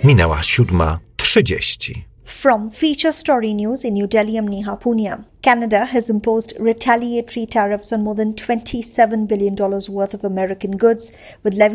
Minęła 7:30. From Feature Story News in New Delhi, I'm Neha Punia. Canada has imposed retaliatory tariffs on more than $27 billion worth of American goods, with levies